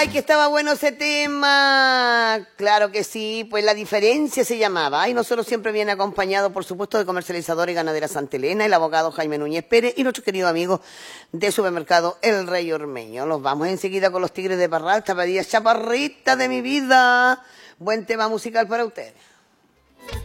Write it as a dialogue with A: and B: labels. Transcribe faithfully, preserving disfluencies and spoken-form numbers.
A: Ay, que estaba bueno ese tema. Claro que sí, pues La Diferencia se llamaba. Y nosotros siempre viene acompañado, por supuesto, de Comercializadora y Ganadera Santa Elena, el abogado Jaime Núñez Pérez y nuestro querido amigo de supermercado El Rey Ormeño. Nos vamos enseguida con los Tigres de Parral, tapadillas chaparritas de mi vida. Buen tema musical para ustedes.